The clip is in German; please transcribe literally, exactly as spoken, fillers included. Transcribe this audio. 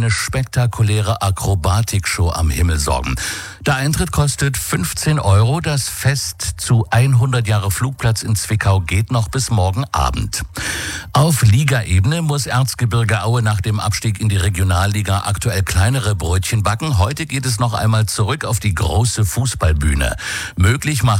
eine spektakuläre Akrobatikshow am Himmel sorgen. Der Eintritt kostet fünfzehn Euro. Das Fest zu hundert Jahre Flugplatz in Zwickau geht noch bis morgen Abend. Auf Ligaebene muss Erzgebirge Aue nach dem Abstieg in die Regionalliga aktuell kleinere Brötchen backen. Heute geht es noch einmal zurück auf die große Fußballbühne. Möglich macht